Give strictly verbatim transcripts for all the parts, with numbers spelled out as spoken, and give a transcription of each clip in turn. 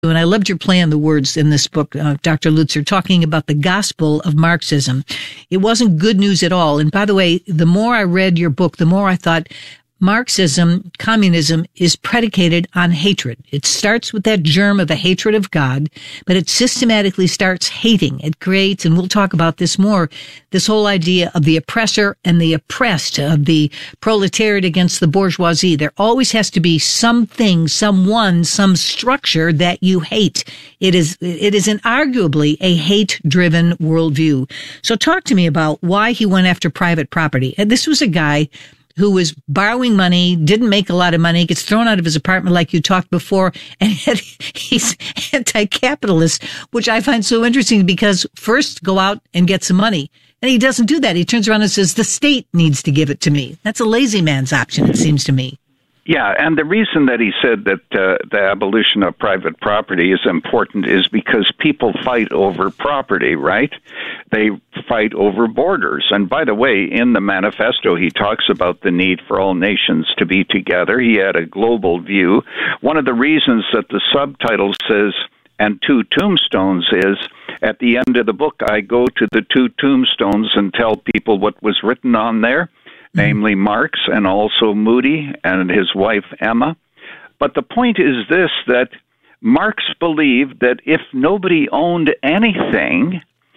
And I loved your play on the words in this book, uh, Doctor Lutzer, talking about the gospel of Marxism. It wasn't good news at all. And by the way, the more I read your book, the more I thought Marxism, communism, is predicated on hatred. It starts with that germ of a hatred of God, but it systematically starts hating. It creates, and we'll talk about this more, this whole idea of the oppressor and the oppressed, of the proletariat against the bourgeoisie. There always has to be something, someone, some structure that you hate. It is, it is inarguably a hate-driven worldview. So talk to me about why he went after private property. And this was a guy who was borrowing money, didn't make a lot of money, gets thrown out of his apartment like you talked before, and yet he's anti-capitalist, which I find so interesting because first go out and get some money. And he doesn't do that. He turns around and says, the state needs to give it to me. That's a lazy man's option, it seems to me. Yeah, and the reason that he said that uh, the abolition of private property is important is because people fight over property, right? They fight over borders. And by the way, in the manifesto, he talks about the need for all nations to be together. He had a global view. One of the reasons that the subtitle says, and two tombstones, is at the end of the book, I go to the two tombstones and tell people what was written on there, namely Marx and also Moody and his wife Emma. But the point is this, that Marx believed that if nobody owned anything,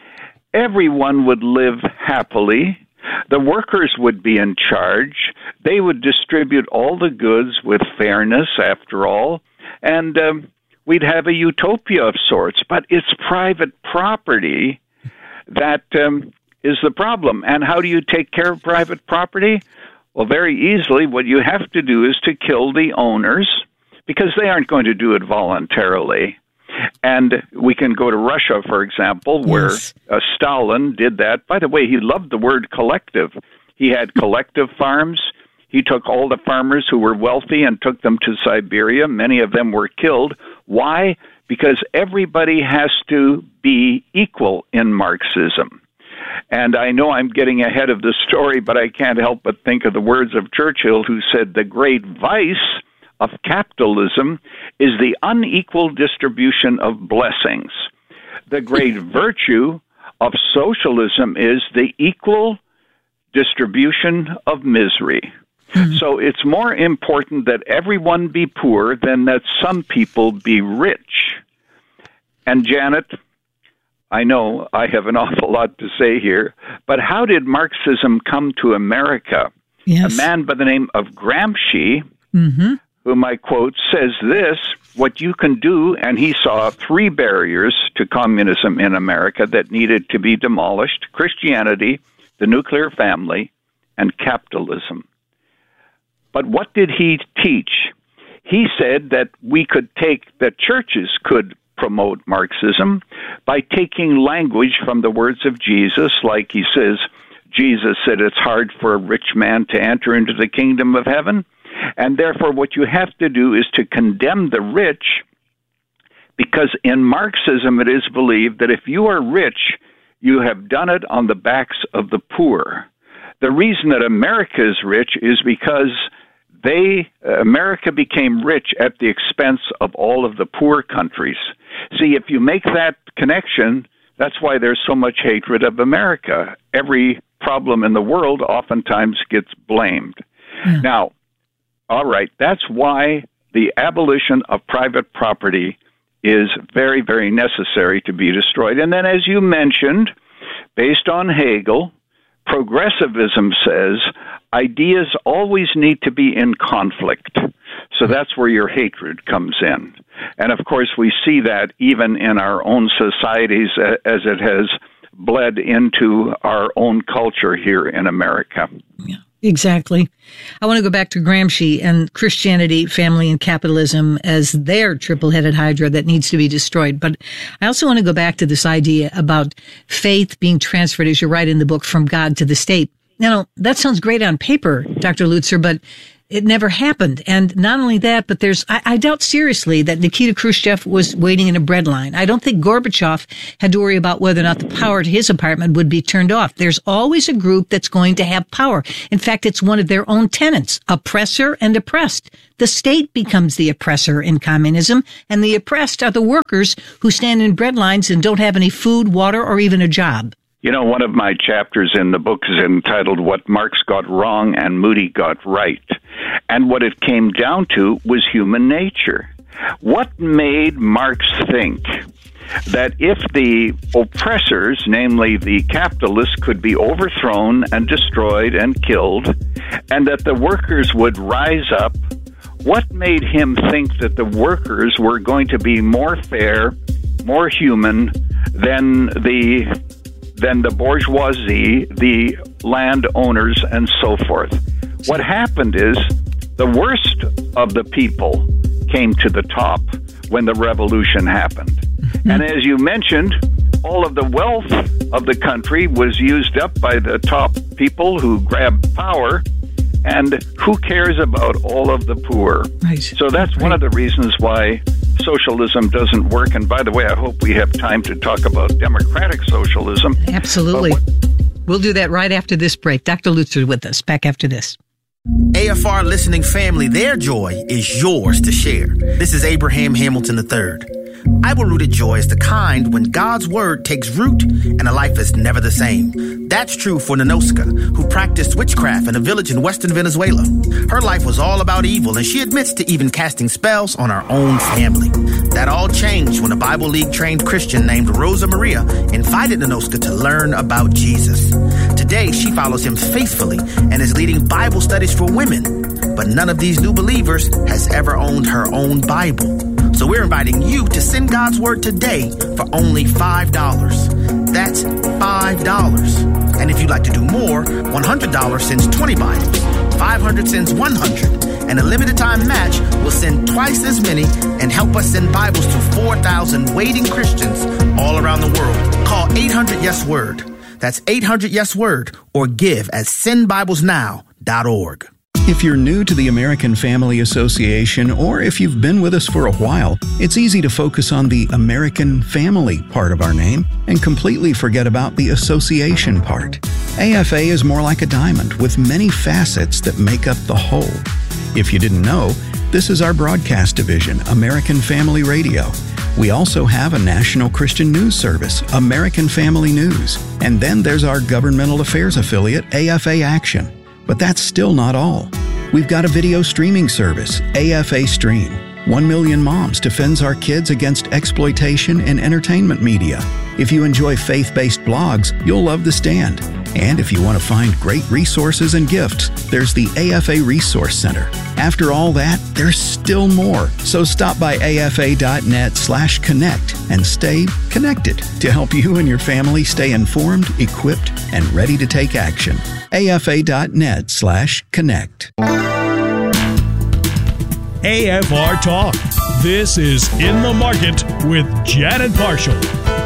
everyone would live happily, the workers would be in charge, they would distribute all the goods with fairness, after all, and um, we'd have a utopia of sorts. But it's private property that Um, is the problem. And how do you take care of private property? Well, very easily, what you have to do is to kill the owners, because they aren't going to do it voluntarily. And we can go to Russia, for example, where yes. uh, Stalin did that. By the way, he loved the word collective. He had collective farms. He took all the farmers who were wealthy and took them to Siberia. Many of them were killed. Why? Because everybody has to be equal in Marxism. And I know I'm getting ahead of the story, but I can't help but think of the words of Churchill, who said, the great vice of capitalism is the unequal distribution of blessings. The great virtue of socialism is the equal distribution of misery. Mm-hmm. So it's more important that everyone be poor than that some people be rich. And Janet, I know I have an awful lot to say here, but how did Marxism come to America? Yes. A man by the name of Gramsci, mm-hmm. whom I quote, says this, what you can do, and he saw three barriers to communism in America that needed to be demolished: Christianity, the nuclear family, and capitalism. But what did he teach? He said that we could take, that churches could promote Marxism by taking language from the words of Jesus, like he says, Jesus said it's hard for a rich man to enter into the kingdom of heaven, and therefore what you have to do is to condemn the rich, because in Marxism it is believed that if you are rich, you have done it on the backs of the poor. The reason that America is rich is because They, America became rich at the expense of all of the poor countries. See, if you make that connection, that's why there's so much hatred of America. Every problem in the world oftentimes gets blamed. Yeah. Now, all right, that's why the abolition of private property is very, very necessary to be destroyed. And then, as you mentioned, based on Hegel, progressivism says ideas always need to be in conflict. So that's where your hatred comes in. And of course, we see that even in our own societies as it has bled into our own culture here in America. Yeah. Exactly. I want to go back to Gramsci and Christianity, family, and capitalism as their triple-headed hydra that needs to be destroyed. But I also want to go back to this idea about faith being transferred, as you write in the book, from God to the state. Now, that sounds great on paper, Doctor Lutzer, but it never happened. And not only that, but there's, I, I doubt seriously that Nikita Khrushchev was waiting in a bread line. I don't think Gorbachev had to worry about whether or not the power to his apartment would be turned off. There's always a group that's going to have power. In fact, it's one of their own tenets, oppressor and oppressed. The state becomes the oppressor in communism, and the oppressed are the workers who stand in bread lines and don't have any food, water, or even a job. You know, one of my chapters in the book is entitled What Marx Got Wrong and Moody Got Right. And what it came down to was human nature. What made Marx think that if the oppressors, namely the capitalists, could be overthrown and destroyed and killed, and that the workers would rise up, what made him think that the workers were going to be more fair, more human than the than the bourgeoisie, the landowners, and so forth? What happened is the worst of the people came to the top when the revolution happened. Mm-hmm. And as you mentioned, all of the wealth of the country was used up by the top people who grabbed power. And who cares about all of the poor? Right. So that's right. one of the reasons why socialism doesn't work. And by the way, I hope we have time to talk about democratic socialism. Absolutely. What- we'll do that right after this break. Doctor Lutzer with us. Back after this. A F R listening family, their joy is yours to share. This is Abraham Hamilton the third. Bible-rooted joy is the kind when God's word takes root and a life is never the same. That's true for Nanoska, who practiced witchcraft in a village in western Venezuela. Her life was all about evil, and she admits to even casting spells on her own family. That all changed when a Bible League-trained Christian named Rosa Maria invited Nanoska to learn about Jesus. Today, she follows him faithfully and is leading Bible studies for women. But none of these new believers has ever owned her own Bible. So we're inviting you to send God's word today for only five dollars. That's five dollars. And if you'd like to do more, one hundred dollars sends twenty Bibles, five hundred dollars sends one hundred, and a limited time match will send twice as many and help us send Bibles to four thousand waiting Christians all around the world. Call eight hundred yes word. That's eight hundred yes word, or give at send bibles now dot org. If you're new to the American Family Association, or if you've been with us for a while, it's easy to focus on the American Family part of our name and completely forget about the association part. A F A is more like a diamond with many facets that make up the whole. If you didn't know, this is our broadcast division, American Family Radio. We also have a national Christian news service, American Family News. And then there's our governmental affairs affiliate, A F A Action. But that's still not all. We've got a video streaming service, A F A Stream. One million Moms defends our kids against exploitation in entertainment media. If you enjoy faith-based blogs, you'll love The Stand. And if you want to find great resources and gifts, there's the A F A Resource Center. After all that, there's still more. So stop by afa.net slash connect and stay connected to help you and your family stay informed, equipped, and ready to take action. afa.net slash connect. A F R Talk. This is In the Market with Janet Parshall.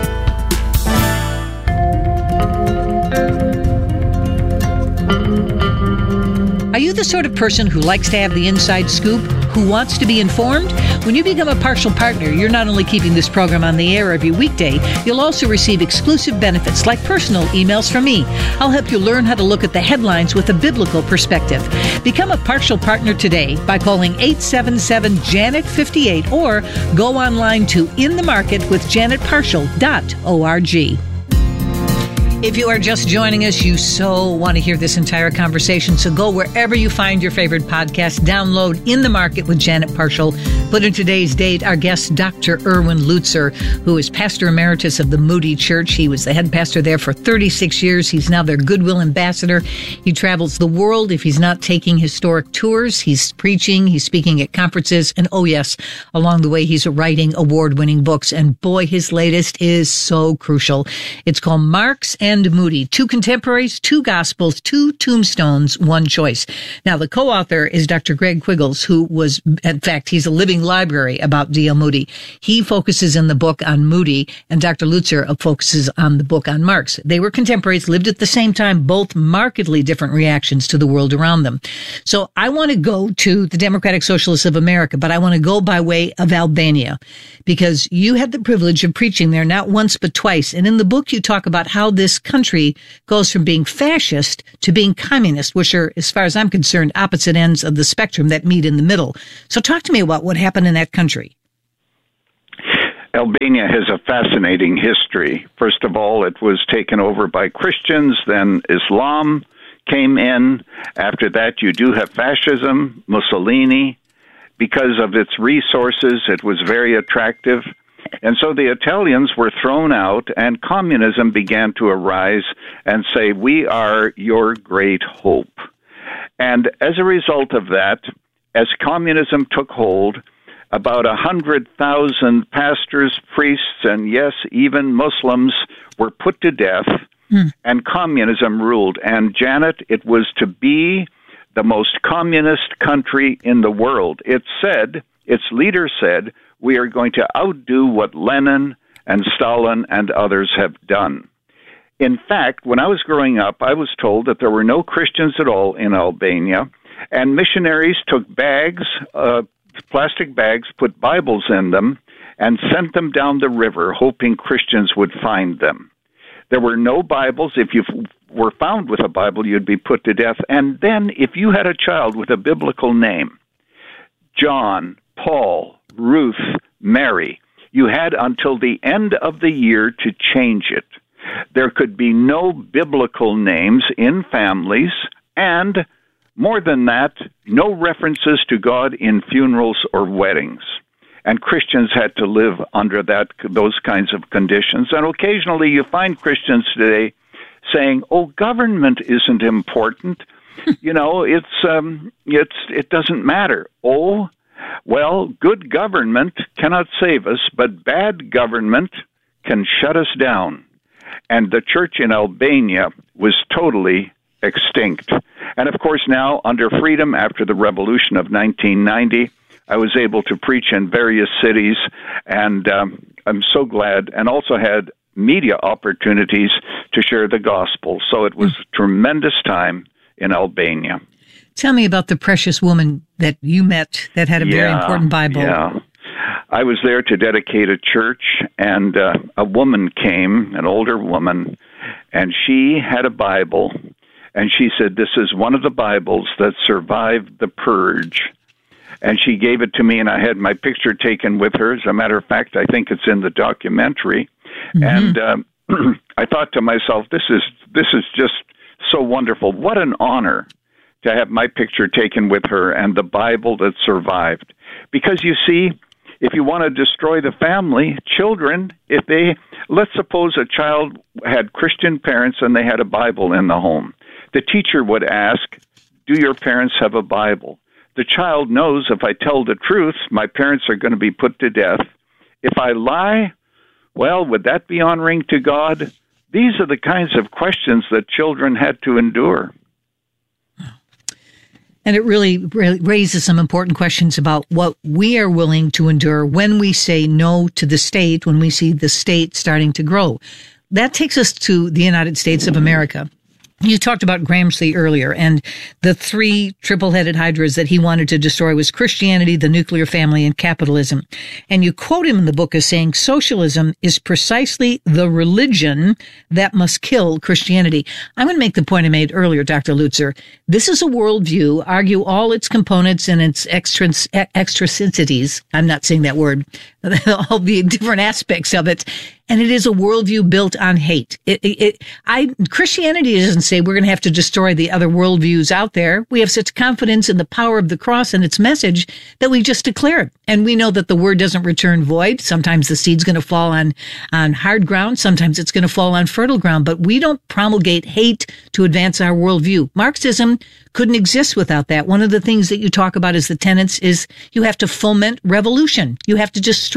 Are you the sort of person who likes to have the inside scoop, who wants to be informed? When you become a partial partner, you're not only keeping this program on the air every weekday, you'll also receive exclusive benefits like personal emails from me. I'll help you learn how to look at the headlines with a biblical perspective. Become a partial partner today by calling eight seven seven Janet fifty-eight or go online to in the market with janet partial dot org. If you are just joining us, you so want to hear this entire conversation. So go wherever you find your favorite podcast, download In the Market with Janet Parshall. Put in today's date, our guest, Doctor Erwin Lutzer, who is pastor emeritus of the Moody Church. He was the head pastor there for thirty-six years. He's now their Goodwill ambassador. He travels the world. If he's not taking historic tours, he's preaching, he's speaking at conferences. And oh yes, along the way, he's writing award-winning books. And boy, his latest is so crucial. It's called Marx and and Moody. Two contemporaries, two gospels, two tombstones, one choice. Now, the co-author is Doctor Greg Quiggles, who was, in fact, he's a living library about D L. Moody. He focuses in the book on Moody, and Doctor Lutzer focuses on the book on Marx. They were contemporaries, lived at the same time, both markedly different reactions to the world around them. So I want to go to the Democratic Socialists of America, but I want to go by way of Albania, because you had the privilege of preaching there not once but twice. And in the book, you talk about how this country goes from being fascist to being communist, which are, as far as I'm concerned, opposite ends of the spectrum that meet in the middle. So talk to me about what happened in that country. Albania has a fascinating history. First of all, it was taken over by Christians, then Islam came in. After that, you do have fascism, Mussolini. Because of its resources, it was very attractive. And so the Italians were thrown out, and communism began to arise and say, we are your great hope. And as a result of that, as communism took hold, about one hundred thousand pastors, priests, and yes, even Muslims were put to death, hmm. and communism ruled. And Janet, it was to be the most communist country in the world. It said, its leader said, we are going to outdo what Lenin and Stalin and others have done. In fact, when I was growing up, I was told that there were no Christians at all in Albania, and missionaries took bags, uh, plastic bags, put Bibles in them, and sent them down the river, hoping Christians would find them. There were no Bibles. If you were found with a Bible, you'd be put to death. And then if you had a child with a biblical name, John, Paul, Ruth, Mary, you had until the end of the year to change it. There could be no biblical names in families, and more than that, no references to God in funerals or weddings. And Christians had to live under that those kinds of conditions. And occasionally you find Christians today saying, "Oh, government isn't important. you know, it's um, it's it doesn't matter." Oh, well, good government cannot save us, but bad government can shut us down. And the church in Albania was totally extinct. And of course, now under freedom, after the revolution of nineteen ninety, I was able to preach in various cities, and um, I'm so glad, and also had media opportunities to share the gospel. So it was a tremendous time in Albania. Tell me about the precious woman that you met that had a yeah, very important Bible. Yeah. I was there to dedicate a church, and uh, a woman came, an older woman, and she had a Bible, and she said, "This is one of the Bibles that survived the purge." And she gave it to me, and I had my picture taken with her. As a matter of fact, I think it's in the documentary. Mm-hmm. And um, I thought to myself, this is this is just so wonderful. What an honor to have my picture taken with her and the Bible that survived. Because you see, if you want to destroy the family, children, if they, let's suppose a child had Christian parents and they had a Bible in the home. The teacher would ask, "Do your parents have a Bible?" The child knows, if I tell the truth, my parents are going to be put to death. If I lie, well, would that be honoring to God? These are the kinds of questions that children had to endure. And it really raises some important questions about what we are willing to endure when we say no to the state, when we see the state starting to grow. That takes us to the United States of America. You talked about Gramsci earlier, and the three triple-headed hydras that he wanted to destroy was Christianity, the nuclear family, and capitalism. And you quote him in the book as saying, "Socialism is precisely the religion that must kill Christianity." I'm going to make the point I made earlier, Doctor Lutzer. This is a worldview, argue all its components and its eccentricities. I'm not saying that word. All the different aspects of it. And it is a worldview built on hate. It, it, it, I, Christianity doesn't say we're going to have to destroy the other worldviews out there. We have such confidence in the power of the cross and its message that we just declare it. And we know that the word doesn't return void. Sometimes the seed's going to fall on, on hard ground. Sometimes it's going to fall on fertile ground. But we don't promulgate hate to advance our worldview. Marxism couldn't exist without that. One of the things that you talk about as the tenets is you have to foment revolution. You have to destroy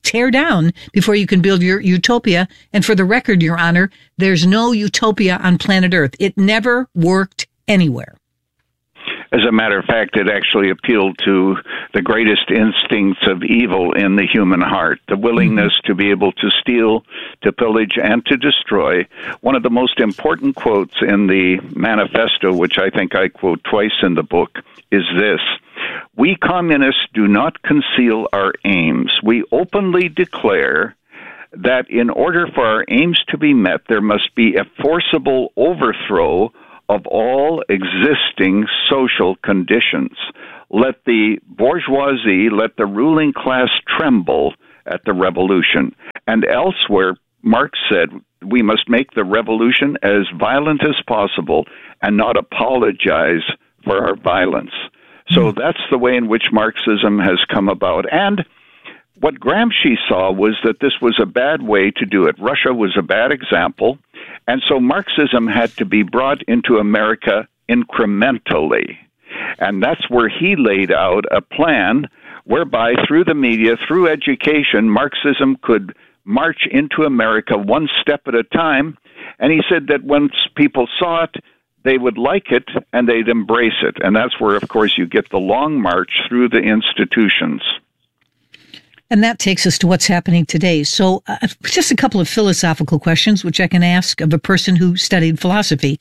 tear down before you can build your utopia. And for the record, Your Honor, there's no utopia on planet Earth. It never worked anywhere. As a matter of fact, it actually appealed to the greatest instincts of evil in the human heart, the willingness mm-hmm. to be able to steal, to pillage, and to destroy. One of the most important quotes in the manifesto, which I think I quote twice in the book, is this: "We communists do not conceal our aims. We openly declare that in order for our aims to be met, there must be a forcible overthrow of all existing social conditions. Let the bourgeoisie, let the ruling class tremble at the revolution." And elsewhere, Marx said, we must make the revolution as violent as possible and not apologize for our violence. So that's the way in which Marxism has come about. And what Gramsci saw was that this was a bad way to do it. Russia was a bad example. And so Marxism had to be brought into America incrementally. And that's where he laid out a plan whereby through the media, through education, Marxism could march into America one step at a time. And he said that once people saw it, they would like it and they'd embrace it. And that's where, of course, you get the long march through the institutions. And that takes us to what's happening today. So uh, just a couple of philosophical questions, which I can ask of a person who studied philosophy.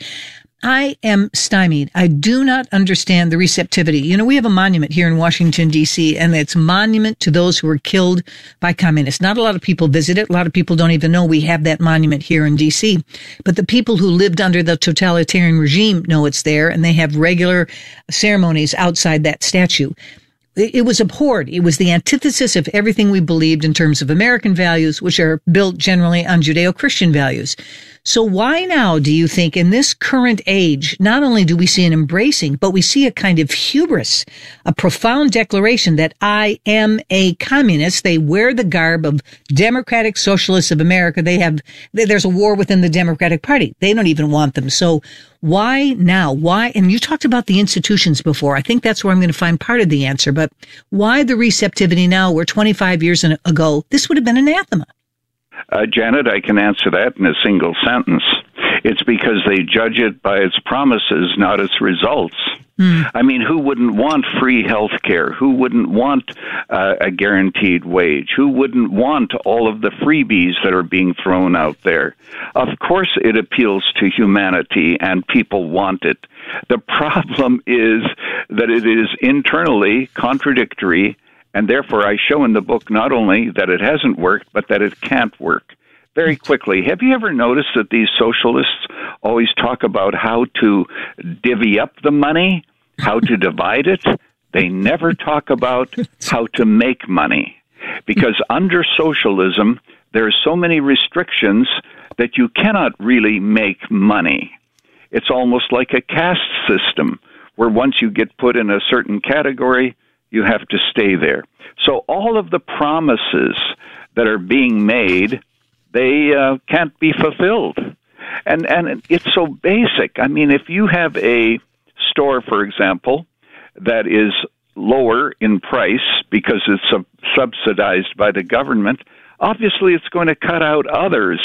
I am stymied. I do not understand the receptivity. You know, we have a monument here in Washington, D C, and it's a monument to those who were killed by communists. Not a lot of people visit it. A lot of people don't even know we have that monument here in D C. But the people who lived under the totalitarian regime know it's there, and they have regular ceremonies outside that statue. It was abhorred. It was the antithesis of everything we believed in terms of American values, which are built generally on Judeo-Christian values. So why now do you think in this current age, not only do we see an embracing, but we see a kind of hubris, a profound declaration that I am a communist. They wear the garb of Democratic Socialists of America. They have, there's a war within the Democratic Party. They don't even want them. So why now? Why? And you talked about the institutions before. I think that's where I'm going to find part of the answer. But why the receptivity now where twenty-five years ago, this would have been anathema? Uh, Janet, I can answer that in a single sentence. It's because they judge it by its promises, not its results. Mm. I mean, who wouldn't want free health care? Who wouldn't want uh, a guaranteed wage? Who wouldn't want all of the freebies that are being thrown out there? Of course it appeals to humanity and people want it. The problem is that it is internally contradictory. And therefore, I show in the book not only that it hasn't worked, but that it can't work. Very quickly, have you ever noticed that these socialists always talk about how to divvy up the money, how to divide it? They never talk about how to make money. Because under socialism, there are so many restrictions that you cannot really make money. It's almost like a caste system, where once you get put in a certain category, you have to stay there. So all of the promises that are being made, they uh, can't be fulfilled. And and it's so basic. I mean, if you have a store, for example, that is lower in price because it's sub- subsidized by the government, obviously it's going to cut out others.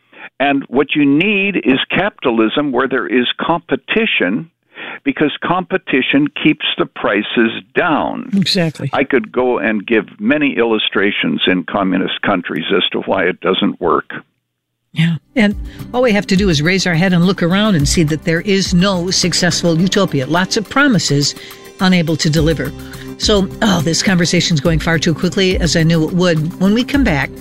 And what you need is capitalism where there is competition, because competition keeps the prices down. Exactly. I could go and give many illustrations in communist countries as to why it doesn't work. Yeah. And all we have to do is raise our head and look around and see that there is no successful utopia. Lots of promises, unable to deliver. So, oh, this conversation's going far too quickly, as I knew it would. When we come back,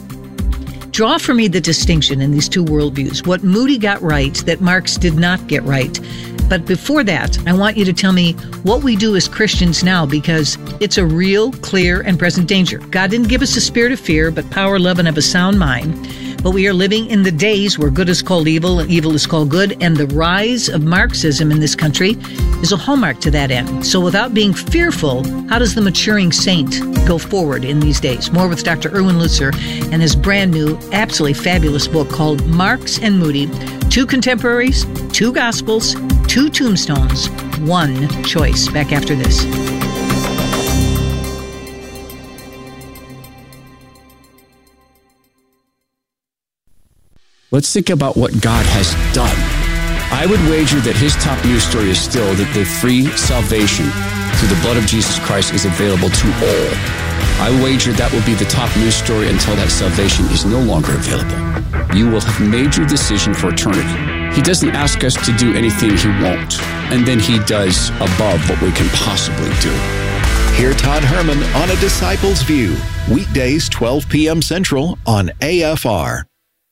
draw for me the distinction in these two worldviews. What Moody got right that Marx did not get right. But before that, I want you to tell me what we do as Christians now, because it's a real, clear, and present danger. God didn't give us a spirit of fear, but power, love, and of a sound mind. But we are living in the days where good is called evil and evil is called good, and the rise of Marxism in this country is a hallmark to that end. So without being fearful, how does the maturing saint go forward in these days? More with Doctor Erwin Lutzer and his brand new, absolutely fabulous book called Marx and Moody, Two Contemporaries, Two Gospels, Two Tombstones, One Choice. Back after this. Hey, Let's think about what God has done. I would wager that his top news story is still that the free salvation through the blood of Jesus Christ is available to all. I wager that will be the top news story until that salvation is no longer available. You will have made your decision for eternity. He doesn't ask us to do anything he won't, and then he does above what we can possibly do. Hear Todd Herman on A Disciple's View, weekdays twelve p.m. Central on A F R.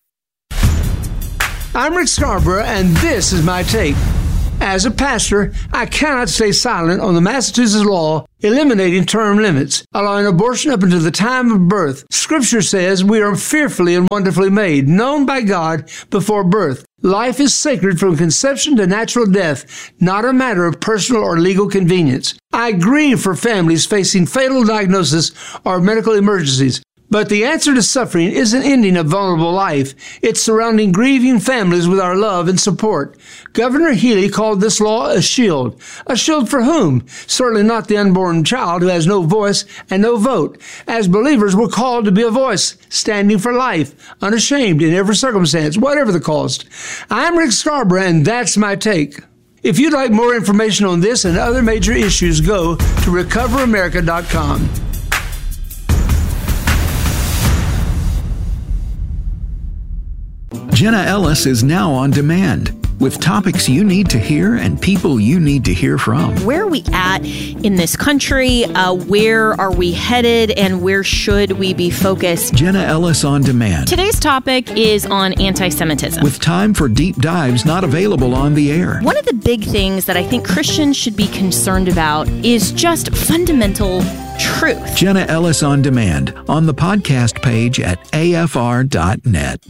I'm Rick Scarborough, and this is my take. As a pastor, I cannot stay silent on the Massachusetts law eliminating term limits, allowing abortion up until the time of birth. Scripture says we are fearfully and wonderfully made, known by God before birth. Life is sacred from conception to natural death, not a matter of personal or legal convenience. I grieve for families facing fatal diagnosis or medical emergencies. But the answer to suffering isn't ending a vulnerable life. It's surrounding grieving families with our love and support. Governor Healy called this law a shield. A shield for whom? Certainly not the unborn child who has no voice and no vote. As believers, we're called to be a voice, standing for life, unashamed in every circumstance, whatever the cost. I'm Rick Scarborough, and that's my take. If you'd like more information on this and other major issues, go to recover america dot com. Jenna Ellis is now on demand with topics you need to hear and people you need to hear from. Where are we at in this country? Uh, where are we headed? And where should we be focused? Jenna Ellis on demand. Today's topic is on anti-Semitism. With time for deep dives not available on the air. One of the big things that I think Christians should be concerned about is just fundamental truth. Jenna Ellis on demand on the podcast page at A F R dot net.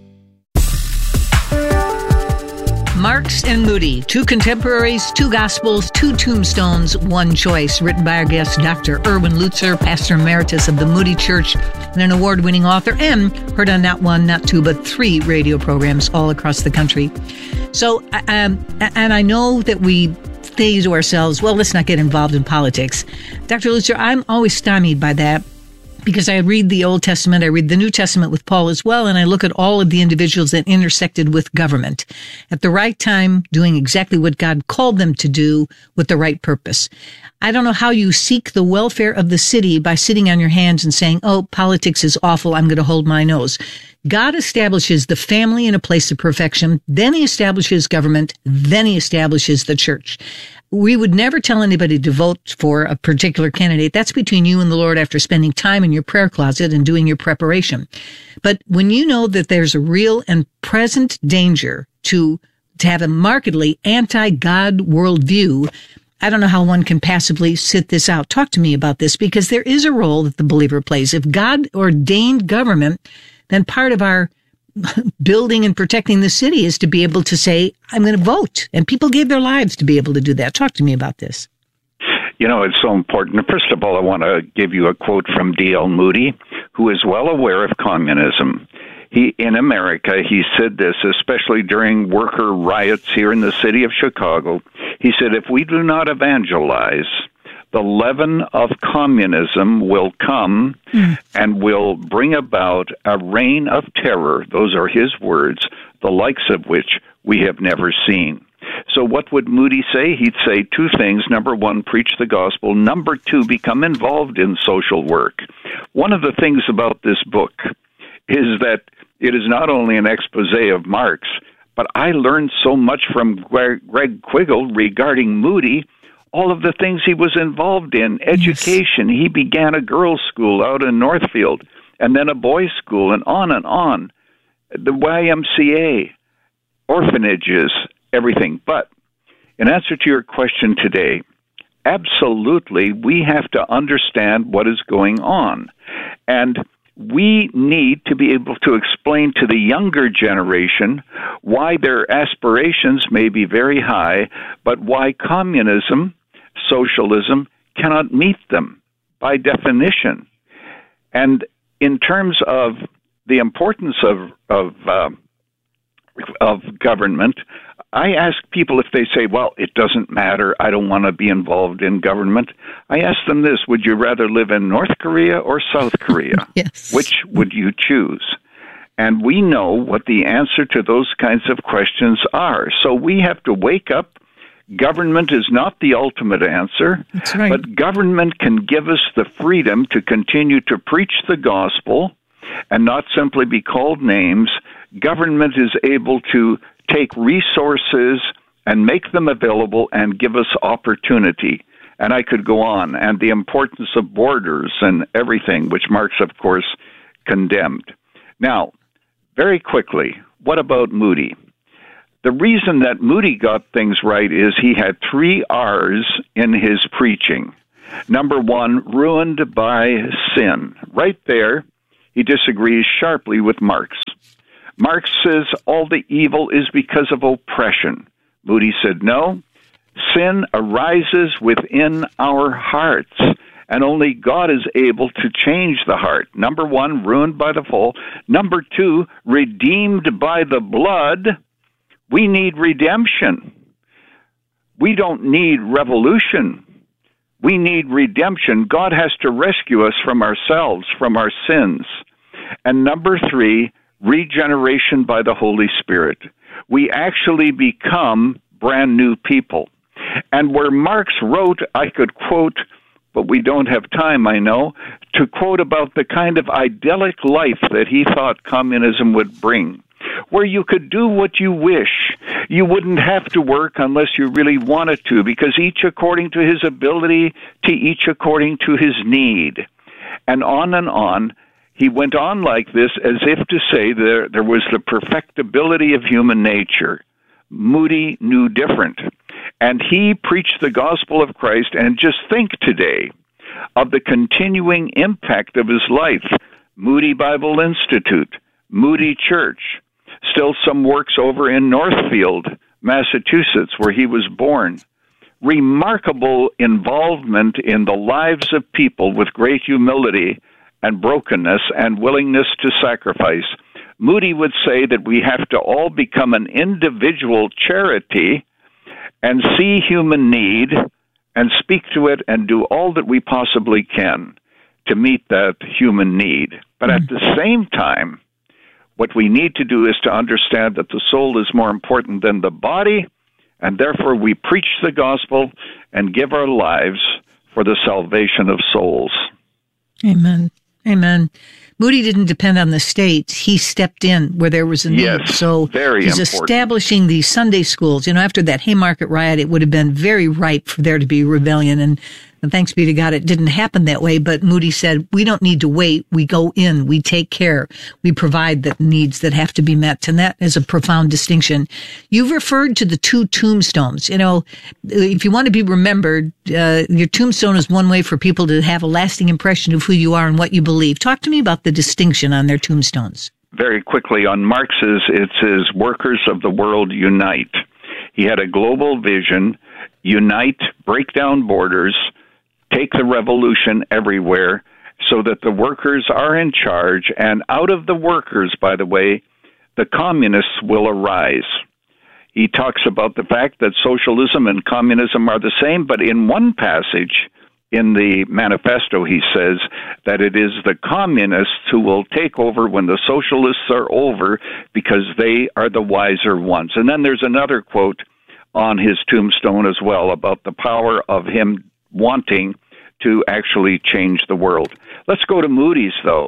Marx and Moody, two contemporaries, two gospels, two tombstones, one choice. Written by our guest, Doctor Erwin Lutzer, pastor emeritus of the Moody Church, and an award-winning author, and heard on not one, not two, but three radio programs all across the country. So, um, and I know that we say to ourselves, well, let's not get involved in politics. Doctor Lutzer, I'm always stymied by that, because I read the Old Testament, I read the New Testament with Paul as well, and I look at all of the individuals that intersected with government at the right time, doing exactly what God called them to do with the right purpose. I don't know how you seek the welfare of the city by sitting on your hands and saying, oh, politics is awful, I'm going to hold my nose. God establishes the family in a place of perfection, then he establishes government, then he establishes the church. We would never tell anybody to vote for a particular candidate. That's between you and the Lord after spending time in your prayer closet and doing your preparation. But when you know that there's a real and present danger to, to have a markedly anti-God worldview, I don't know how one can passively sit this out. Talk to me about this, because there is a role that the believer plays. If God ordained government, then part of our building and protecting the city is to be able to say, I'm going to vote. And people gave their lives to be able to do that. Talk to me about this. You know, it's so important. First of all, I want to give you a quote from D L Moody, who is well aware of communism. He, in America, he said this, especially during worker riots here in the city of Chicago. He said, if we do not evangelize, the leaven of communism will come mm. and will bring about a reign of terror. Those are his words, the likes of which we have never seen. So what would Moody say? He'd say two things. Number one, preach the gospel. Number two, become involved in social work. One of the things about this book is that it is not only an expose of Marx, but I learned so much from Greg Quiggle regarding Moody, all of the things he was involved in, education. Yes. He began a girls' school out in Northfield, and then a boys' school, and on and on. The Y M C A, orphanages, everything. But in answer to your question today, absolutely, we have to understand what is going on. And we need to be able to explain to the younger generation why their aspirations may be very high, but why communism, socialism cannot meet them by definition. And in terms of the importance of of uh, of government, I ask people if they say, well, it doesn't matter, I don't want to be involved in government. I ask them this, would you rather live in North Korea or South Korea? Yes. Which would you choose? And we know what the answer to those kinds of questions are. So we have to wake up. Government is not the ultimate answer, That's right. but government can give us the freedom to continue to preach the gospel and not simply be called names. Government is able to take resources and make them available and give us opportunity. And I could go on. And the importance of borders and everything, which Marx, of course, condemned. Now, very quickly, what about Moody? The reason that Moody got things right is he had three R's in his preaching. Number one, ruined by sin. Right there, he disagrees sharply with Marx. Marx says all the evil is because of oppression. Moody said, no, sin arises within our hearts, and only God is able to change the heart. Number one, ruined by the fall. Number two, redeemed by the blood. We need redemption. We don't need revolution. We need redemption. God has to rescue us from ourselves, from our sins. And number three, regeneration by the Holy Spirit. We actually become brand new people. And where Marx wrote, I could quote, but we don't have time, I know, to quote about the kind of idyllic life that he thought communism would bring, where you could do what you wish. You wouldn't have to work unless you really wanted to, because each according to his ability, to each according to his need. And on and on, he went on like this as if to say there, there was the perfectibility of human nature. Moody knew different. And he preached the gospel of Christ, and just think today of the continuing impact of his life. Moody Bible Institute, Moody Church, still some works over in Northfield, Massachusetts, where he was born. Remarkable involvement in the lives of people with great humility and brokenness and willingness to sacrifice. Moody would say that we have to all become an individual charity and see human need and speak to it and do all that we possibly can to meet that human need. But at the same time, what we need to do is to understand that the soul is more important than the body, and therefore we preach the gospel and give our lives for the salvation of souls. Amen. Amen. Moody didn't depend on the states. He stepped in where there was a need. Yes, so very he's important. establishing these Sunday schools. You know, after that Haymarket riot, it would have been very ripe for there to be rebellion. And, and thanks be to God, it didn't happen that way. But Moody said, we don't need to wait. We go in. We take care. We provide the needs that have to be met. And that is a profound distinction. You've referred to the two tombstones. You know, if you want to be remembered, uh, your tombstone is one way for people to have a lasting impression of who you are and what you believe. Talk to me about the distinction on their tombstones. Very quickly, on Marx's, it says, workers of the world unite. He had a global vision, unite, break down borders, take the revolution everywhere so that the workers are in charge, and out of the workers, by the way, the communists will arise. He talks about the fact that socialism and communism are the same, but in one passage in the manifesto, he says that it is the communists who will take over when the socialists are over because they are the wiser ones. And then there's another quote on his tombstone as well about the power of him wanting to actually change the world. Let's go to Moody's, though.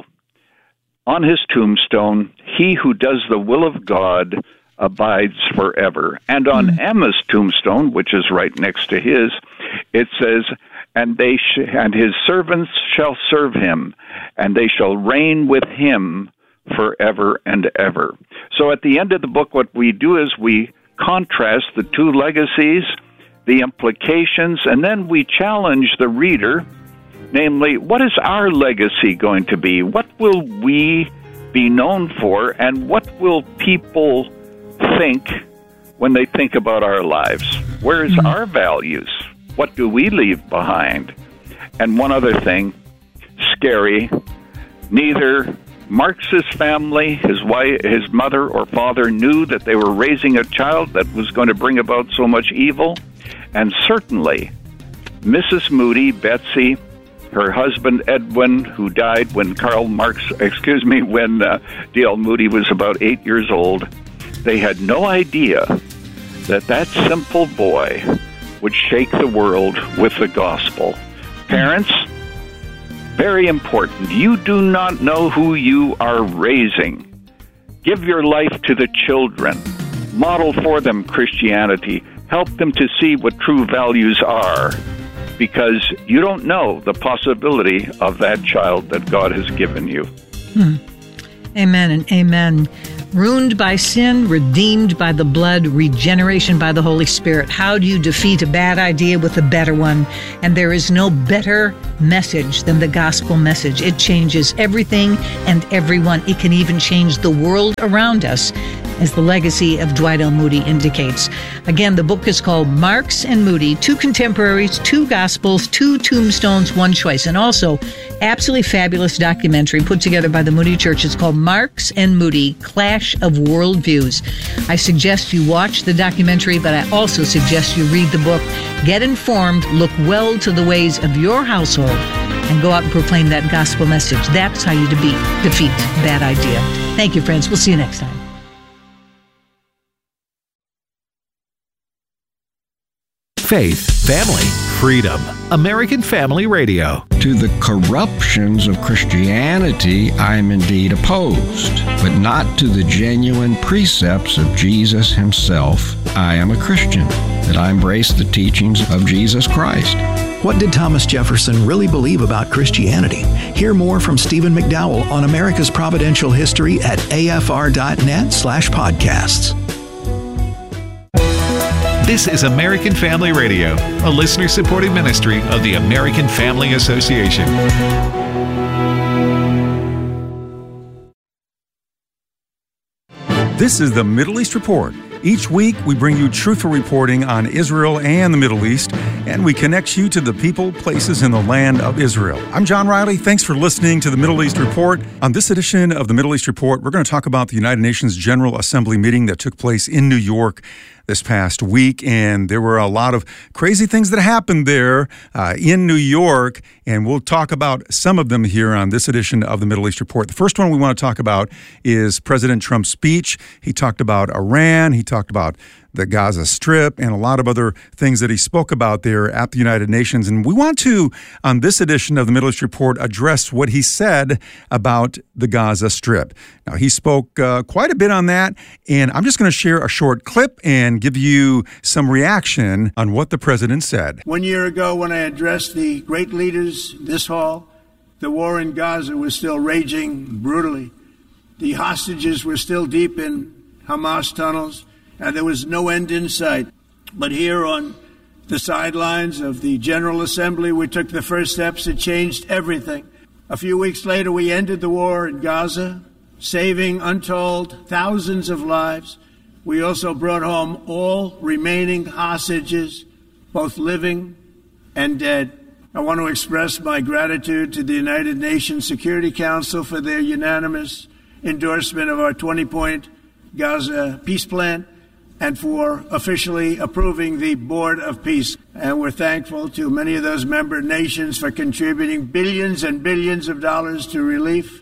On his tombstone, he who does the will of God abides forever. And on mm. Emma's tombstone, which is right next to his, it says, and they sh- and his servants shall serve him, and they shall reign with him forever and ever. So at the end of the book, what we do is we contrast the two legacies, the implications, and then we challenge the reader, namely, what is our legacy going to be? What will we be known for, and what will people think when they think about our lives? Where is mm-hmm. our values? What do we leave behind? And one other thing, scary, neither Marx's family, his wife, his mother or father knew that they were raising a child that was going to bring about so much evil. And certainly, Missus Moody, Betsy, Her husband, Edwin, who died when Karl Marx, excuse me, when uh, D L Moody was about eight years old, they had no idea that that simple boy would shake the world with the gospel. Parents, very important. You do not know who you are raising. Give your life to the children. Model for them Christianity. Help them to see what true values are, because you don't know the possibility of that child that God has given you. Hmm. Amen and amen. Ruined by sin, redeemed by the blood, regeneration by the Holy Spirit. How do you defeat a bad idea with a better one? And there is no better message than the gospel message. It changes everything and everyone. It can even change the world around us, as the legacy of Dwight L. Moody indicates. Again, the book is called Marx and Moody, Two Contemporaries, Two Gospels, Two Tombstones, One Choice. And also, absolutely fabulous documentary put together by the Moody Church. It's called Marx and Moody, Clash of Worldviews. I suggest you watch the documentary, but I also suggest you read the book. Get informed, look well to the ways of your household, and go out and proclaim that gospel message. That's how you defeat, defeat bad idea. Thank you, friends. We'll see you next time. Faith, family, freedom. American Family Radio. To the corruptions of Christianity, I am indeed opposed, but not to the genuine precepts of Jesus himself. I am a Christian, that I embrace the teachings of Jesus Christ. What did Thomas Jefferson really believe about Christianity? Hear more from Stephen McDowell on America's Providential History at afr.net slash podcasts. This is American Family Radio, a listener-supported ministry of the American Family Association. This is the Middle East Report. Each week, we bring you truthful reporting on Israel and the Middle East, and we connect you to the people, places, and the land of Israel. I'm John Riley. Thanks for listening to the Middle East Report. On this edition of the Middle East Report, we're going to talk about the United Nations General Assembly meeting that took place in New York this past week, and there were a lot of crazy things that happened there uh, in New York, and we'll talk about some of them here on this edition of the Middle East Report. The first one we want to talk about is President Trump's speech. He talked about Iran, he talked about the Gaza Strip, and a lot of other things that he spoke about there at the United Nations. And we want to, on this edition of the Middle East Report, address what he said about the Gaza Strip. Now, he spoke uh, quite a bit on that, and I'm just going to share a short clip and give you some reaction on what the president said. One year ago, when I addressed the great leaders in this hall, the war in Gaza was still raging brutally. The hostages were still deep in Hamas tunnels, and there was no end in sight. But here on the sidelines of the General Assembly, we took the first steps that changed everything. A few weeks later, we ended the war in Gaza, saving untold thousands of lives. We also brought home all remaining hostages, both living and dead. I want to express my gratitude to the United Nations Security Council for their unanimous endorsement of our twenty-point Gaza peace plan, and for officially approving the Board of Peace. And we're thankful to many of those member nations for contributing billions and billions of dollars to relief.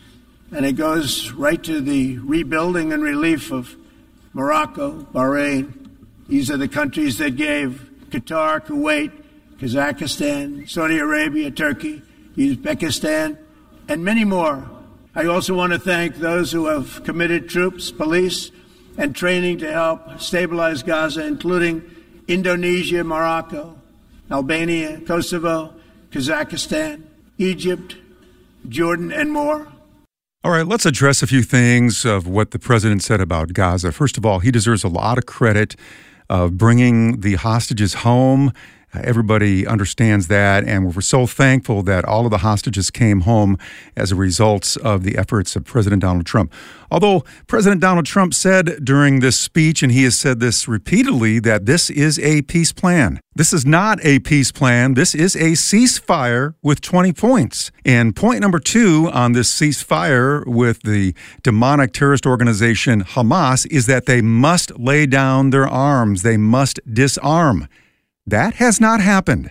And it goes right to the rebuilding and relief of Morocco, Bahrain. These are the countries that gave Qatar, Kuwait, Kazakhstan, Saudi Arabia, Turkey, Uzbekistan, and many more. I also want to thank those who have committed troops, police, and training to help stabilize Gaza, including Indonesia, Morocco, Albania, Kosovo, Kazakhstan, Egypt, Jordan, and more. All right, let's address a few things of what the president said about Gaza. First of all, he deserves a lot of credit of bringing the hostages home. Everybody understands that, and we're so thankful that all of the hostages came home as a result of the efforts of President Donald Trump. Although President Donald Trump said during this speech, and he has said this repeatedly, that this is a peace plan. This is not a peace plan. This is a ceasefire with twenty points. And point number two on this ceasefire with the demonic terrorist organization Hamas is that they must lay down their arms. They must disarm. That has not happened.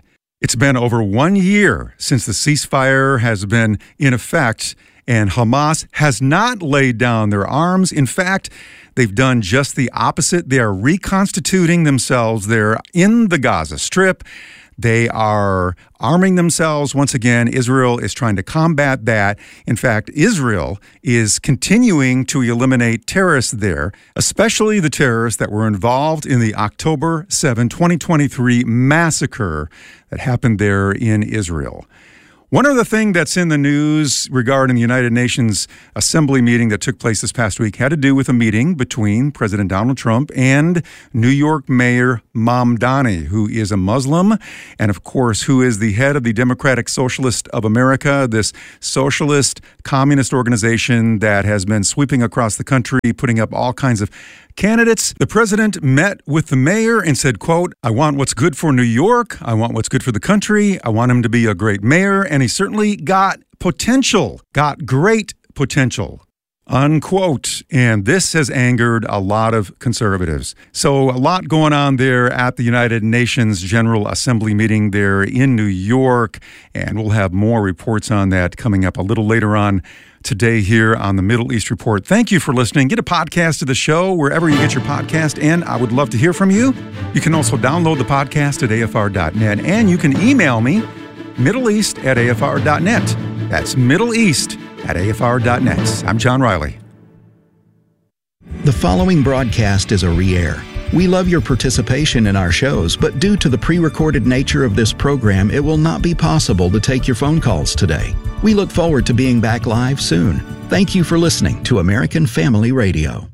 It's been over one year since the ceasefire has been in effect, and Hamas has not laid down their arms. In fact, they've done just the opposite. They are reconstituting themselves there in the Gaza Strip. They are arming themselves. Once again, Israel is trying to combat that. In fact, Israel is continuing to eliminate terrorists there, especially the terrorists that were involved in the October seventh, twenty twenty-three massacre that happened there in Israel. One other thing that's in the news regarding the United Nations Assembly meeting that took place this past week had to do with a meeting between President Donald Trump and New York Mayor Mamdani, who is a Muslim and, of course, who is the head of the Democratic Socialist of America, this socialist communist organization that has been sweeping across the country, putting up all kinds of candidates. The president met with the mayor and said, quote, "I want what's good for New York. I want what's good for the country. I want him to be a great mayor." And he certainly got potential, got great potential, unquote. And this has angered a lot of conservatives. So a lot going on there at the United Nations General Assembly meeting there in New York. And we'll have more reports on that coming up a little later on today here on the Middle East Report. Thank you for listening. Get a podcast of the show wherever you get your podcast, and I would love to hear from you. You can also download the podcast at A F R dot net, and you can email me, middleeast at A F R dot net. That's middleeast at A F R dot net. I'm John Riley. The following broadcast is a re-air. We love your participation in our shows, but due to the pre-recorded nature of this program, it will not be possible to take your phone calls today. We look forward to being back live soon. Thank you for listening to American Family Radio.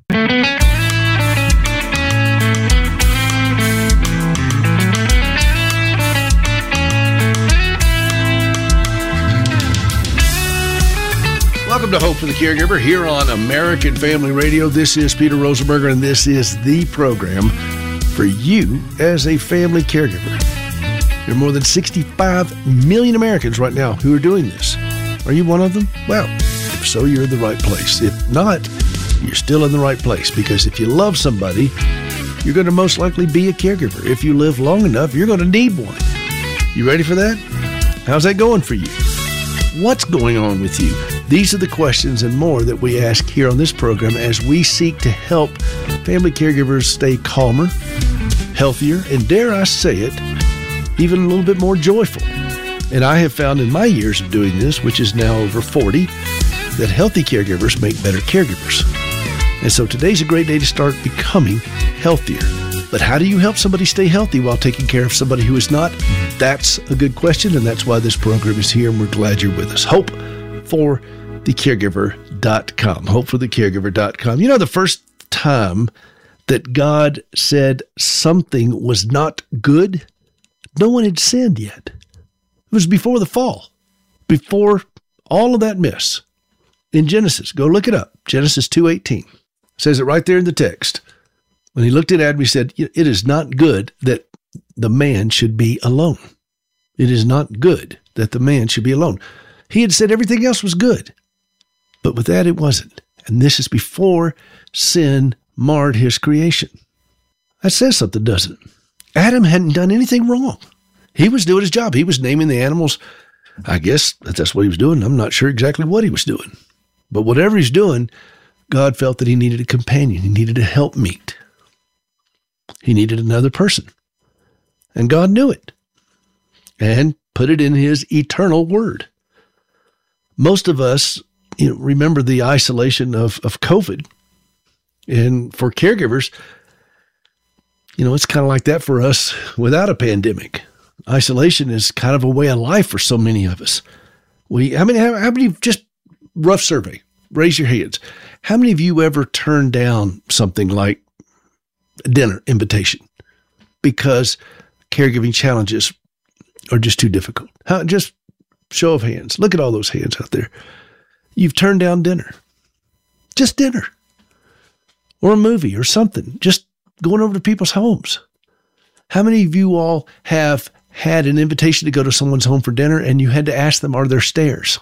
Welcome to Hope for the Caregiver here on American Family Radio. This is Peter Rosenberger, and this is the program for you as a family caregiver. There are more than sixty-five million Americans right now who are doing this. Are you one of them? Well, if so, you're in the right place. If not, you're still in the right place, because if you love somebody, you're going to most likely be a caregiver. If you live long enough, you're going to need one. You ready for that? How's that going for you? What's going on with you? These are the questions and more that we ask here on this program as we seek to help family caregivers stay calmer, healthier, and dare I say it, even a little bit more joyful. And I have found in my years of doing this, which is now over forty, that healthy caregivers make better caregivers. And so today's a great day to start becoming healthier. But how do you help somebody stay healthy while taking care of somebody who is not? That's a good question, and that's why this program is here, and we're glad you're with us. Hope for the caregiver dot com. hope for the caregiver dot com. You know, the first time that God said something was not good, no one had sinned yet. It was before the fall, before all of that mess. In Genesis, go look it up. Genesis two eighteen says it right there in the text. When he looked at Adam, he said, "It is not good that the man should be alone. It is not good that the man should be alone." He had said everything else was good, but with that, it wasn't. And this is before sin marred his creation. That says something, doesn't it? Adam hadn't done anything wrong. He was doing his job. He was naming the animals. I guess that's what he was doing. I'm not sure exactly what he was doing. But whatever he's doing, God felt that he needed a companion. He needed a helpmeet. He needed another person. And God knew it and put it in his eternal word. Most of us, you know, remember the isolation of, of COVID. And for caregivers, you know, it's kind of like that for us without a pandemic. Isolation is kind of a way of life for so many of us. We, how many, how, how many, just rough survey, raise your hands. How many of you ever turned down something like a dinner invitation because caregiving challenges are just too difficult? How, just show of hands. Look at all those hands out there. You've turned down dinner, just dinner, or a movie or something, just going over to people's homes. How many of you all have had an invitation to go to someone's home for dinner and you had to ask them, are there stairs?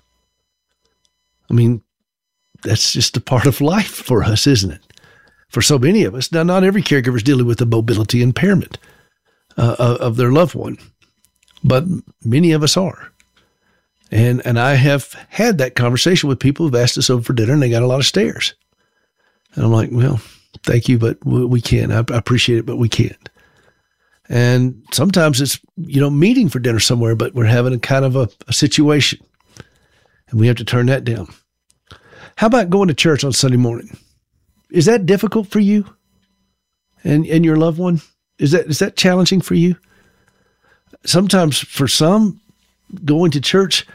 I mean, that's just a part of life for us, isn't it? For so many of us. Now, not every caregiver is dealing with the mobility impairment uh, of their loved one. but many of us are. And and I have had that conversation with people who've asked us over for dinner, and they got a lot of stares. And I'm like, well, thank you, but we can't. I, I appreciate it, but we can't. And sometimes it's, you know, meeting for dinner somewhere, but we're having a kind of a, a situation, and we have to turn that down. How about going to church on Sunday morning? Is that difficult for you and, and your loved one? Is that is that challenging for you? Sometimes for some, going to church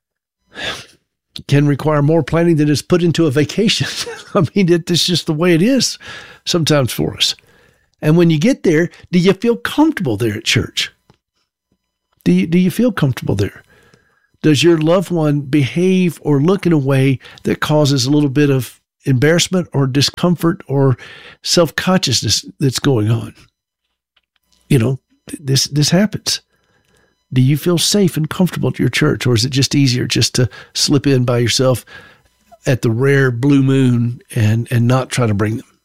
can require more planning than is put into a vacation. I mean, it, it's just the way it is sometimes for us. And when you get there, do you feel comfortable there at church? Do you, do you feel comfortable there? Does your loved one behave or look in a way that causes a little bit of embarrassment or discomfort or self-consciousness that's going on? You know, this this happens. Do you feel safe and comfortable at your church, or is it just easier just to slip in by yourself at the rare blue moon and, and not try to bring them?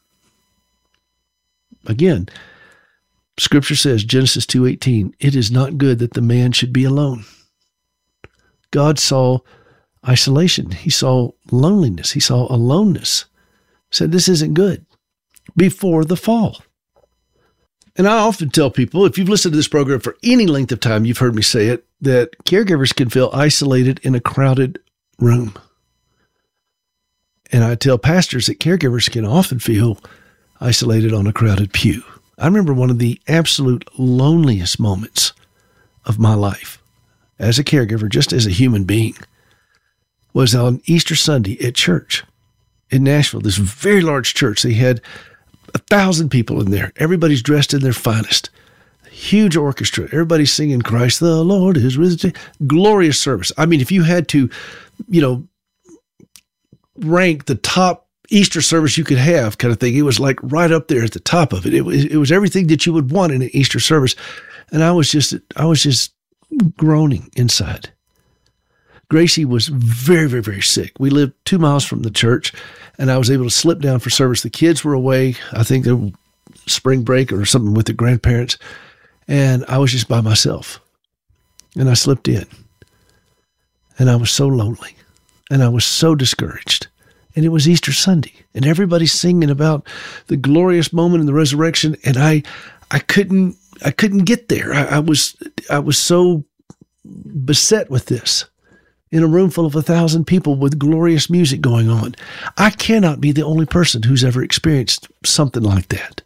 Again, Scripture says, Genesis two eighteen, it is not good that the man should be alone. God saw isolation. He saw loneliness. He saw aloneness. Said this isn't good before the fall. And I often tell people, if you've listened to this program for any length of time, you've heard me say it, that caregivers can feel isolated in a crowded room. And I tell pastors that caregivers can often feel isolated on a crowded pew. I remember one of the absolute loneliest moments of my life as a caregiver, just as a human being, was on Easter Sunday at church in Nashville, this very large church. They had a thousand people in there. Everybody's dressed in their finest. Huge orchestra. Everybody's singing Christ the Lord is risen. Glorious service. I mean, if you had to, you know, rank the top Easter service you could have kind of thing, it was like right up there at the top of it. It was, it was everything that you would want in an Easter service. And I was just, I was just groaning inside. Gracie was very, very, very sick. We lived two miles from the church, and I was able to slip down for service. The kids were away. I think they were spring break or something with the grandparents, and I was just by myself. And I slipped in, and I was so lonely, and I was so discouraged. And it was Easter Sunday, and everybody's singing about the glorious moment in the resurrection, and I, I couldn't, I couldn't get there. I, I was, I was so beset with this. In a room full of a thousand people with glorious music going on. I cannot be the only person who's ever experienced something like that.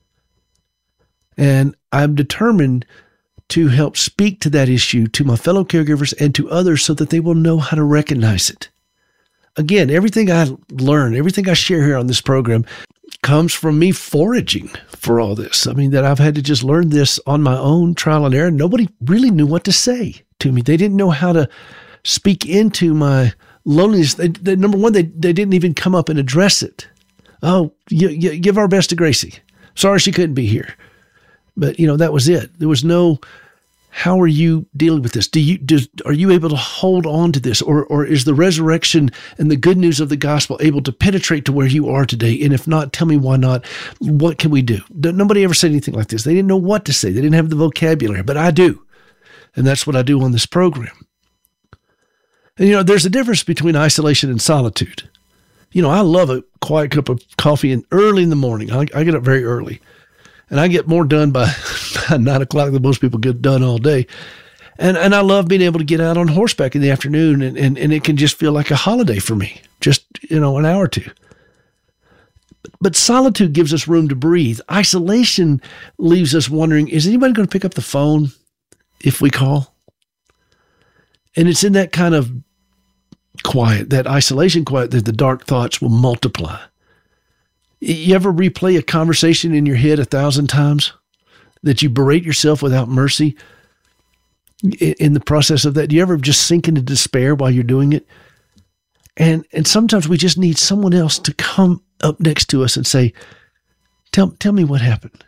And I'm determined to help speak to that issue to my fellow caregivers and to others so that they will know how to recognize it. Again, everything I learn, everything I share here on this program comes from me foraging for all this. I mean, that I've had to just learn this on my own trial and error. Nobody really knew what to say to me. They didn't know how to speak into my loneliness. They, they, number one, they, they didn't even come up and address it. Oh, you, you, give our best to Gracie. Sorry she couldn't be here. But, you know, that was it. There was no, how are you dealing with this? Do you, do, are you able to hold on to this? Or, or is the resurrection and the good news of the gospel able to penetrate to where you are today? And if not, tell me why not. What can we do? Nobody ever said anything like this. They didn't know what to say. They didn't have the vocabulary, but I do. And that's what I do on this program. And, you know, there's a difference between isolation and solitude. You know, I love a quiet cup of coffee and early in the morning. I, I get up very early, and I get more done by, by nine o'clock than most people get done all day. And and I love being able to get out on horseback in the afternoon, and, and, and it can just feel like a holiday for me, just, you know, an hour or two. But solitude gives us room to breathe. Isolation leaves us wondering, is anybody going to pick up the phone if we call? And it's in that kind of quiet, that isolation quiet, that the dark thoughts will multiply. You ever replay a conversation in your head a thousand times? That you berate yourself without mercy in the process of that? Do you ever just sink into despair while you're doing it? And and sometimes we just need someone else to come up next to us and say, tell, tell me what happened.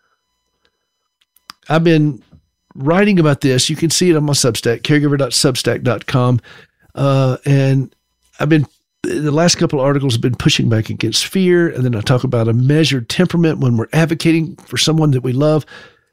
I've been writing about this. You can see it on my Substack, caregiver dot substack dot com. Uh, and I've been, the last couple of articles have been pushing back against fear. And then I talk about a measured temperament when we're advocating for someone that we love.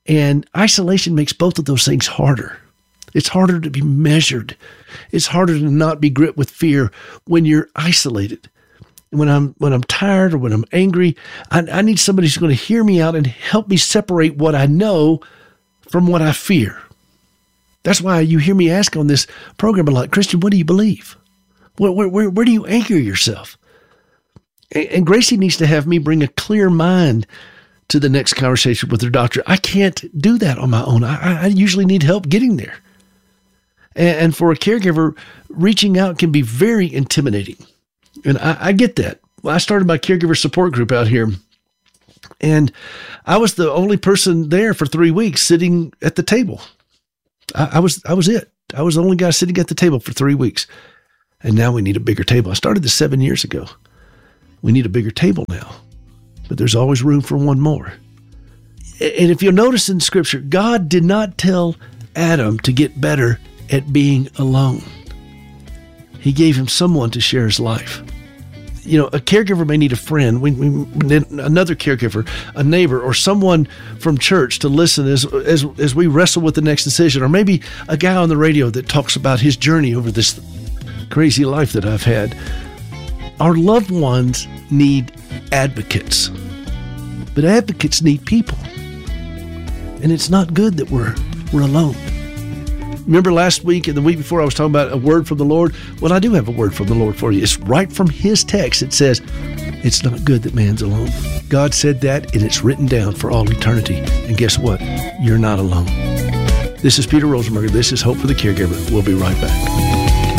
And isolation makes both of those things harder. It's harder to be measured. It's harder to not be gripped with fear when you're isolated. When I'm when I'm tired or when I'm angry, I, I need somebody who's going to hear me out and help me separate what I know from what I fear. That's why you hear me ask on this program a lot, Christian, what do you believe? Where, where, where, where do you anchor yourself? And, and Gracie needs to have me bring a clear mind to the next conversation with her doctor. I can't do that on my own. I, I usually need help getting there. And, and for a caregiver, reaching out can be very intimidating. And I, I get that. Well, I started my caregiver support group out here, and I was the only person there for three weeks sitting at the table. I, I was I was it. I was the only guy sitting at the table for three weeks. And now we need a bigger table. I started this seven years ago. We need a bigger table now. But there's always room for one more. And if you'll notice in Scripture, God did not tell Adam to get better at being alone. He gave him someone to share his life. You know, a caregiver may need a friend, we, we, another caregiver, a neighbor, or someone from church to listen as, as, as we wrestle with the next decision, or maybe a guy on the radio that talks about his journey over this crazy life that I've had. Our loved ones need advocates, but advocates need people. And it's not good that we're we're alone. Remember last week and the week before I was talking about a word from the Lord? Well, I do have a word from the Lord for you. It's right from His text. It says, it's not good that man's alone. God said that, and it's written down for all eternity. And guess what? You're not alone. This is Peter Rosenberger. This is Hope for the Caregiver. We'll be right back.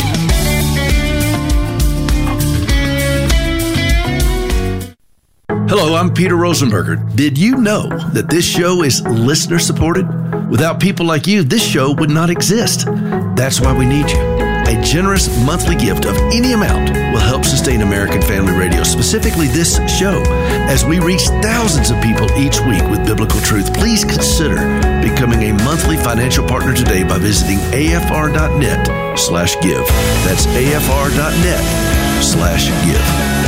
Hello, I'm Peter Rosenberger. Did you know that this show is listener supported? Without people like you, this show would not exist. That's why we need you. A generous monthly gift of any amount will help sustain American Family Radio, specifically this show. As we reach thousands of people each week with biblical truth, please consider becoming a monthly financial partner today by visiting afr.net slash give. That's afr.net slash give.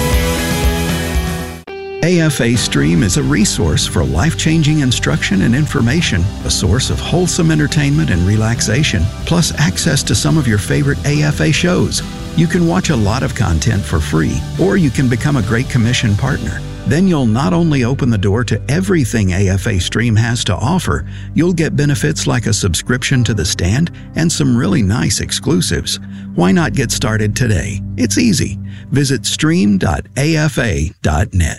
A F A Stream is a resource for life-changing instruction and information, a source of wholesome entertainment and relaxation, plus access to some of your favorite A F A shows. You can watch a lot of content for free, or you can become a Great Commission partner. Then you'll not only open the door to everything A F A Stream has to offer, you'll get benefits like a subscription to The Stand and some really nice exclusives. Why not get started today? It's easy. Visit stream dot a f a dot net.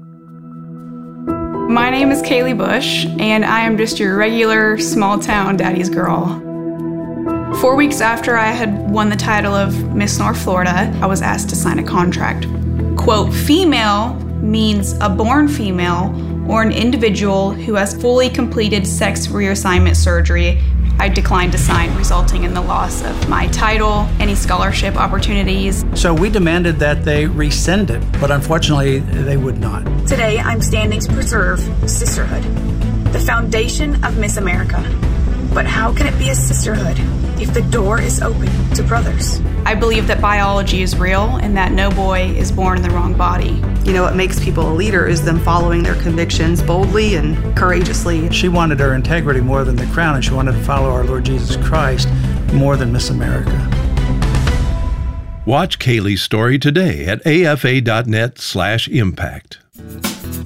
My name is Kaylee Bush, and I am just your regular small-town daddy's girl. Four weeks after I had won the title of Miss North Florida, I was asked to sign a contract. Quote, female means a born female or an individual who has fully completed sex reassignment surgery. I declined to sign, resulting in the loss of my title, any scholarship opportunities. So we demanded that they rescind it, but unfortunately they would not. Today I'm standing to preserve sisterhood, the foundation of Miss America. But how can it be a sisterhood if the door is open to brothers? I believe that biology is real and that no boy is born in the wrong body. You know, what makes people a leader is them following their convictions boldly and courageously. She wanted her integrity more than the crown, and she wanted to follow our Lord Jesus Christ more than Miss America. Watch Kaylee's story today at afa.net slash impact.